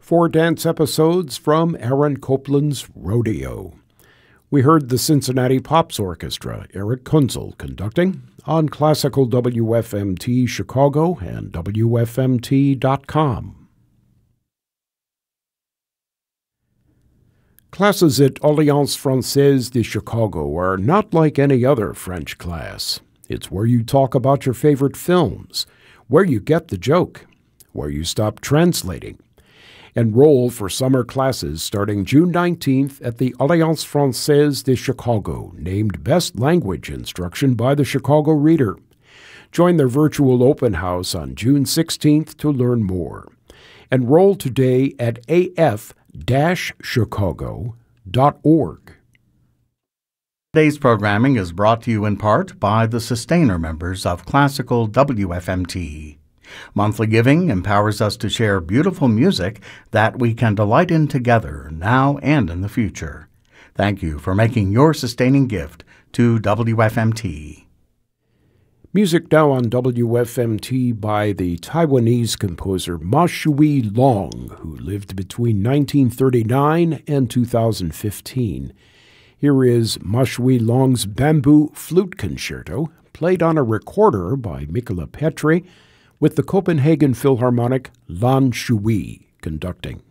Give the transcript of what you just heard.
4 dance episodes from Aaron Copland's Rodeo. We heard the Cincinnati Pops Orchestra, Eric Kunzel, conducting on Classical WFMT Chicago and WFMT.com. Classes at Alliance Française de Chicago are not like any other French class. It's where you talk about your favorite films, where you get the joke, where you stop translating. Enroll for summer classes starting June 19th at the Alliance Française de Chicago, named Best Language Instruction by the Chicago Reader. Join their virtual open house on June 16th to learn more. Enroll today at af-chicago.org. Today's programming is brought to you in part by the sustainer members of Classical WFMT. Monthly giving empowers us to share beautiful music that we can delight in together now and in the future. Thank you for making your sustaining gift to WFMT. Music now on WFMT by the Taiwanese composer Ma Shui Long, who lived between 1939 and 2015. Here is Ma Shui Long's Bamboo Flute Concerto, played on a recorder by Mikola Petri, with the Copenhagen Philharmonic Lan Shui conducting.